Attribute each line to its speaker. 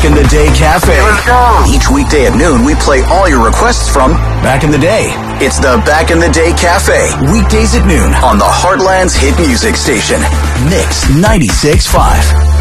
Speaker 1: Back in the Day Cafe.
Speaker 2: Let's go.
Speaker 1: Each weekday at noon, we play all your requests from Back in the Day. It's the Back in the Day Cafe. Weekdays at noon on the Heartland's hit music station, Mix 96.5.